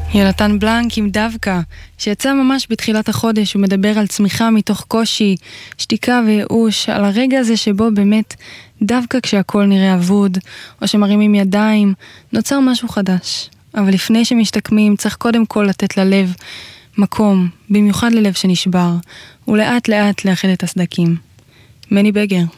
יונתן בלנק עם דווקא, שיצא ממש בתחילת החודש, הוא מדבר על צמיחה מתוך קושי, שתיקה וייאוש, על הרגע הזה שבו באמת דווקא כשהכל נראה אבוד, או שמרימים ידיים, נוצר משהו חדש. אבל לפני שמשתקמים צריך קודם כל לתת ללב מקום, במיוחד ללב שנשבר, ולאט לאט לאחד את הסדקים. מני בגר.